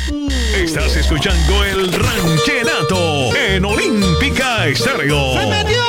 Estás escuchando el Ranchenato en Olímpica Estéreo. ¡Se metió!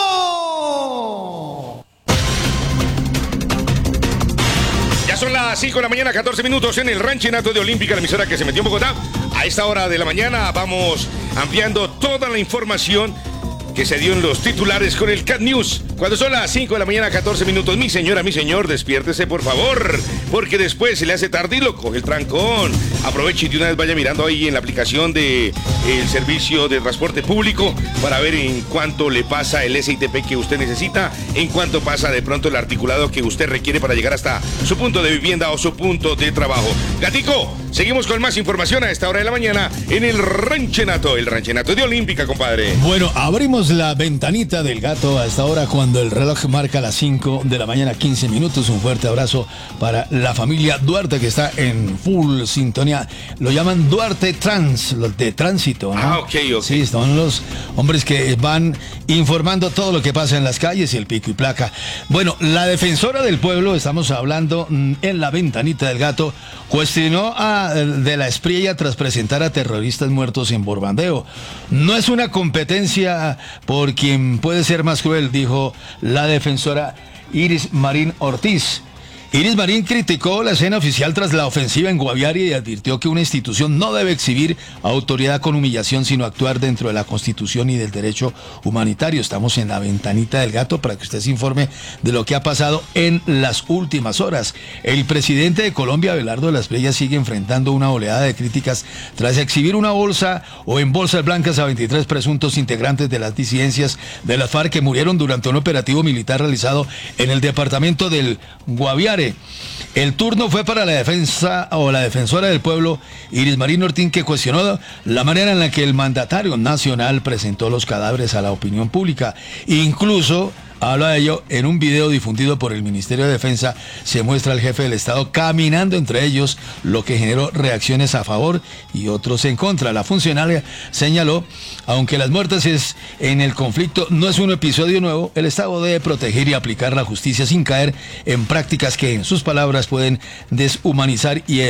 Ya son las 5 de la mañana, 14 minutos en el Ranchenato de Olímpica, la emisora que se metió en Bogotá. A esta hora de la mañana vamos ampliando toda la información que se dio en los titulares con el Cat News. Cuando son las 5 de la mañana, 14 minutos. Mi señora, mi señor, despiértese por favor, porque después se le hace tarde y lo coge el trancón. Aproveche y de una vez vaya mirando ahí en la aplicación de el servicio de transporte público para ver en cuánto le pasa el SITP que usted necesita, en cuánto pasa de pronto el articulado que usted requiere para llegar hasta su punto de vivienda o su punto de trabajo. Gatico, seguimos con más información a esta hora de la mañana en el Ranchenato de Olímpica, compadre. Bueno, abrimos la ventanita del gato a esta hora cuando el reloj marca las 5 de la mañana, 15 minutos. Un fuerte abrazo para la familia Duarte que está en full sintonía. Lo llaman Duarte Trans, los de tránsito, ¿no? Ah, ok. Sí, son los hombres que van informando todo lo que pasa en las calles y el pico y placa. Bueno, la defensora del pueblo, estamos hablando en la ventanita del gato, cuestionó a de la Espriella tras presentar a terroristas muertos en Borbandeo. No es una competencia por quien puede ser más cruel, dijo la defensora Iris Marín Ortiz. Iris Marín criticó la escena oficial tras la ofensiva en Guaviare y advirtió que una institución no debe exhibir autoridad con humillación, sino actuar dentro de la Constitución y del derecho humanitario. Estamos en la ventanita del gato para que usted se informe de lo que ha pasado en las últimas horas. El presidente de Colombia, Abelardo de la Espriella, sigue enfrentando una oleada de críticas tras exhibir una bolsa o en bolsas blancas a 23 presuntos integrantes de las disidencias de las FARC que murieron durante un operativo militar realizado en el departamento del Guaviare. El turno fue para la defensa o la defensora del pueblo, Iris Marín Ortiz, que cuestionó la manera en la que el mandatario nacional presentó los cadáveres a la opinión pública. Incluso habla de ello en un video difundido por el Ministerio de Defensa. Se muestra al jefe del Estado caminando entre ellos, lo que generó reacciones a favor y otros en contra. La funcionaria señaló, aunque las muertes en el conflicto no es un episodio nuevo, el Estado debe proteger y aplicar la justicia sin caer en prácticas que, en sus palabras, pueden deshumanizar y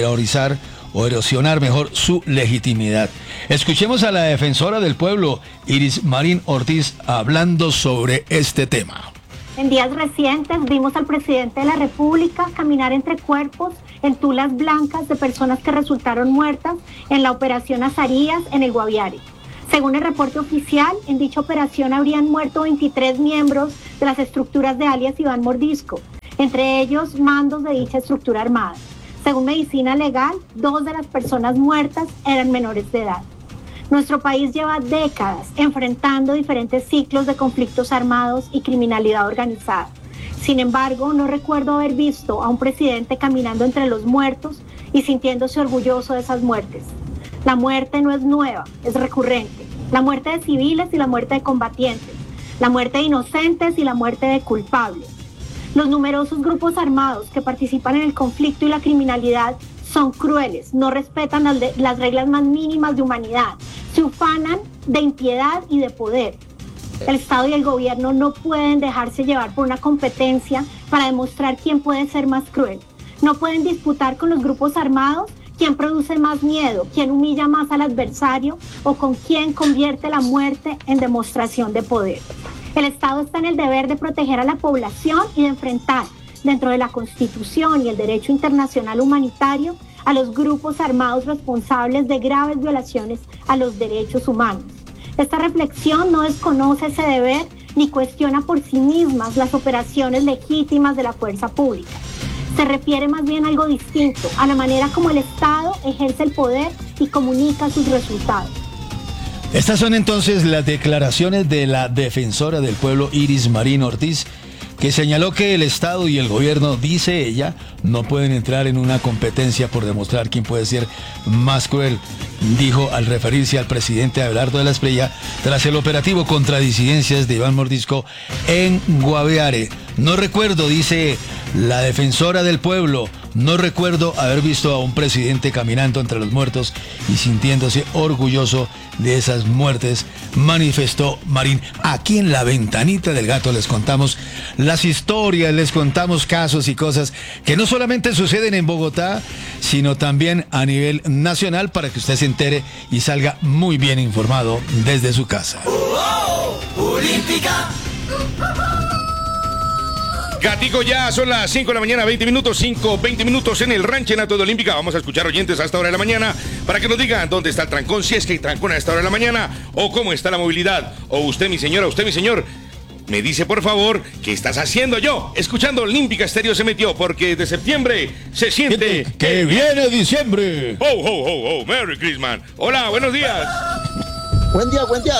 erosionar mejor su legitimidad. Escuchemos a la defensora del pueblo, Iris Marín Ortiz, hablando sobre este tema. En días recientes vimos al presidente de la República caminar entre cuerpos en tulas blancas de personas que resultaron muertas en la operación Azarías en el Guaviare. Según el reporte oficial, en dicha operación habrían muerto 23 miembros de las estructuras de alias Iván Mordisco, entre ellos mandos de dicha estructura armada. Según Medicina Legal, 2 de las personas muertas eran menores de edad. Nuestro país lleva décadas enfrentando diferentes ciclos de conflictos armados y criminalidad organizada. Sin embargo, no recuerdo haber visto a un presidente caminando entre los muertos y sintiéndose orgulloso de esas muertes. La muerte no es nueva, es recurrente. La muerte de civiles y la muerte de combatientes. La muerte de inocentes y la muerte de culpables. Los numerosos grupos armados que participan en el conflicto y la criminalidad son crueles, no respetan las reglas más mínimas de humanidad, se ufanan de impiedad y de poder. El Estado y el gobierno no pueden dejarse llevar por una competencia para demostrar quién puede ser más cruel. No pueden disputar con los grupos armados quién produce más miedo, quién humilla más al adversario o con quién convierte la muerte en demostración de poder. El Estado está en el deber de proteger a la población y de enfrentar, dentro de la Constitución y el derecho internacional humanitario, a los grupos armados responsables de graves violaciones a los derechos humanos. Esta reflexión no desconoce ese deber ni cuestiona por sí mismas las operaciones legítimas de la fuerza pública. Se refiere más bien a algo distinto, a la manera como el Estado ejerce el poder y comunica sus resultados. Estas son entonces las declaraciones de la defensora del pueblo, Iris Marín Ortiz, que señaló que el Estado y el gobierno, dice ella, no pueden entrar en una competencia por demostrar quién puede ser más cruel. Dijo al referirse al presidente Abelardo de la Espriella tras el operativo contra disidencias de Iván Mordisco en Guaviare. No recuerdo, dice la defensora del pueblo, no recuerdo haber visto a un presidente caminando entre los muertos y sintiéndose orgulloso de esas muertes, manifestó Marín. Aquí en la ventanita del gato les contamos las historias, les contamos casos y cosas que no solamente suceden en Bogotá, sino también a nivel nacional para que usted se entere y salga muy bien informado desde su casa. Olímpica. Gatico, ya son las 5 de la mañana, 20 minutos, 20 minutos en el Ranchenato de Olímpica. Vamos a escuchar oyentes a esta hora de la mañana para que nos digan dónde está el trancón, si es que hay trancón a esta hora de la mañana, o cómo está la movilidad. O usted, mi señora, usted, mi señor, me dice, por favor, ¿qué estás haciendo yo? Escuchando Olímpica Estéreo se metió, porque de septiembre se siente ¡Que viene diciembre! ¡Oh, oh, oh, oh! ¡Merry Christmas! Hola, buenos días. Buen día,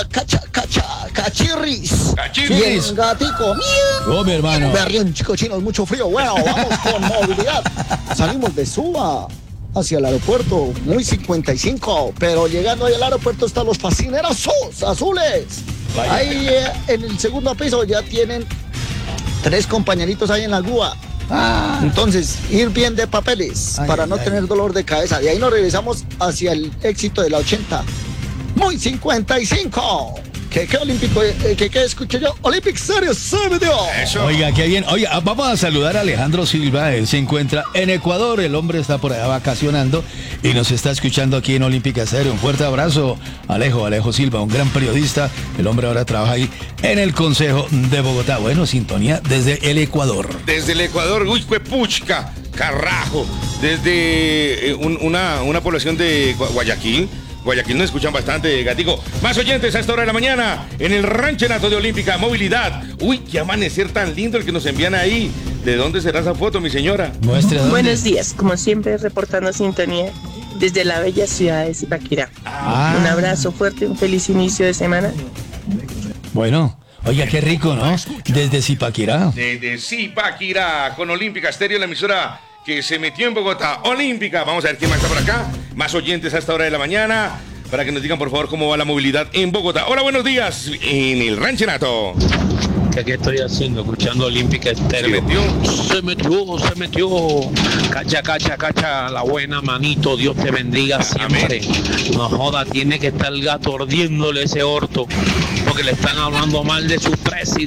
cachirris. Cachirris. Bien, gatico, miau. Oh, mi hermano. Berrien, chicos chinos, mucho frío. Bueno, vamos con movilidad. Salimos de Suba hacia el aeropuerto, muy 55, pero llegando ahí al aeropuerto están los fascinerosos azules. Vaya. Ahí en el segundo piso ya tienen 3 compañeritos ahí en la grúa. Entonces, ir bien de papeles para no tener dolor de cabeza. De ahí nos regresamos hacia el éxito de la 80. Muy 55. ¿Qué olímpico? ¿Qué escuché yo? Olympic Series se metió. Eso. Oiga, qué bien. Oiga, vamos a saludar a Alejandro Silva. Él se encuentra en Ecuador. El hombre está por allá vacacionando y nos está escuchando aquí en Olímpica Estéreo. Un fuerte abrazo, Alejo Silva, un gran periodista. El hombre ahora trabaja ahí en el Consejo de Bogotá. Bueno, sintonía desde el Ecuador. Desde el Ecuador, uy, puchca, carajo. Desde una población de Guayaquil nos escuchan bastante, Gatico. Más oyentes a esta hora de la mañana en el Ranchenato de Olímpica. Movilidad. Uy, qué amanecer tan lindo el que nos envían ahí. ¿De dónde será esa foto, mi señora? Muestre dónde. Buenos días, como siempre reportando sintonía desde la bella ciudad de Zipaquirá. Un abrazo fuerte, un feliz inicio de semana. Bueno, oiga, qué rico, ¿no? Desde Zipaquirá. Desde Zipaquirá, con Olímpica Estéreo, la emisora que se metió en Bogotá. Olímpica. Vamos a ver quién más está por acá. Más oyentes a esta hora de la mañana para que nos digan, por favor, cómo va la movilidad en Bogotá. Hola, buenos días en el Ranchenato. ¿Qué estoy haciendo? Escuchando Olímpica Estéreo. Se metió. Cacha, la buena manito. Dios te bendiga siempre. No joda, tiene que estar el gato ordiéndole ese orto. Porque le están hablando mal de su presi.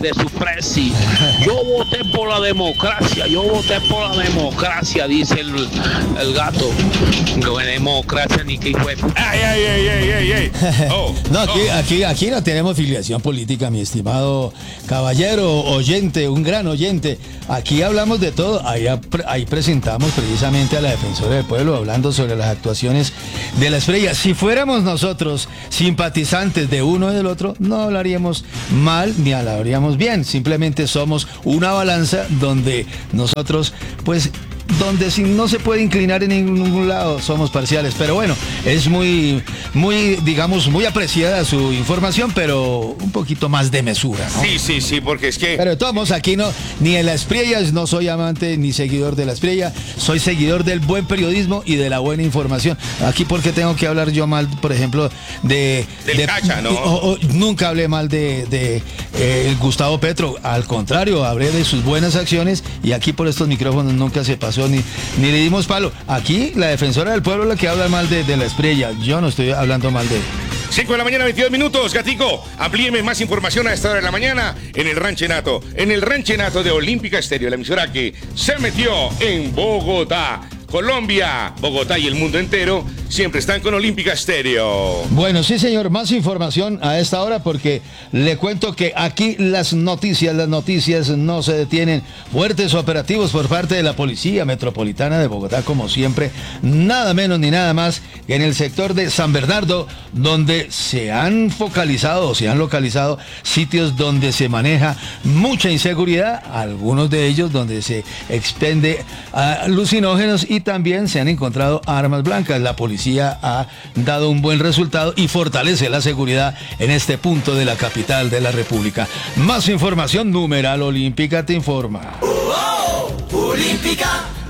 Yo voté por la democracia, dice el gato. No es democracia ni que hijo de... ¡Ay! Oh, No, aquí no tenemos filiación política, mi estimado caballero oyente, un gran oyente. Aquí hablamos de todo. Ahí presentamos precisamente a la defensora del pueblo hablando sobre las actuaciones de la estrella. Si fuéramos nosotros simpatizantes de uno y del otro, no hablaríamos mal ni hablaríamos bien. Simplemente somos una balanza donde nosotros, pues, donde si no se puede inclinar en ningún lado, somos parciales. Pero bueno, es muy, digamos, muy apreciada su información, pero un poquito más de mesura, ¿no? Sí, porque es que... Pero de todos modos, aquí no, ni en la Espriella, no soy amante ni seguidor de la Espriella, soy seguidor del buen periodismo y de la buena información. Aquí porque tengo que hablar yo mal, por ejemplo, Del Cacha, ¿no? Nunca hablé mal de Gustavo Petro, al contrario, hablé de sus buenas acciones y aquí por estos micrófonos nunca se pasó ni le dimos palo. Aquí la defensora del pueblo es la que habla mal de la Espriella, yo no estoy hablando mal de él. 5 de la mañana, 22 minutos, Gatico. Amplíeme más información a esta hora de la mañana en el Ranchenato de Olímpica Estéreo, la emisora que se metió en Bogotá. Colombia, Bogotá y el mundo entero siempre están con Olímpica Estéreo. Bueno, sí señor, más información a esta hora porque le cuento que aquí las noticias no se detienen. Fuertes operativos por parte de la Policía Metropolitana de Bogotá, como siempre, nada menos ni nada más que en el sector de San Bernardo, donde se han localizado sitios donde se maneja mucha inseguridad, algunos de ellos donde se expende alucinógenos y también se han encontrado armas blancas. La policía ha dado un buen resultado y fortalece la seguridad en este punto de la capital de la República. Más información, numeral Olímpica te informa. Olímpica.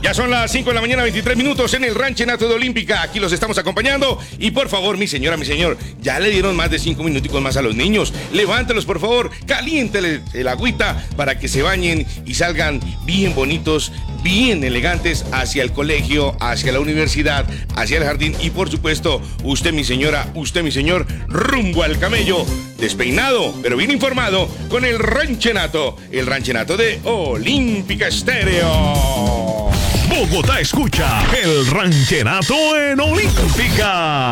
Ya son las 5 de la mañana, 23 minutos en el Ranchenato de Olímpica. Aquí los estamos acompañando. Y por favor, mi señora, mi señor, ya le dieron más de 5 minuticos más a los niños. Levántelos, por favor, caliénteles el agüita para que se bañen y salgan bien bonitos, bien elegantes hacia el colegio, hacia la universidad, hacia el jardín. Y por supuesto, usted, mi señora, usted, mi señor, rumbo al camello, despeinado, pero bien informado, con el Ranchenato de Olímpica Estéreo. Bogotá escucha el Ranchenato en Olímpica.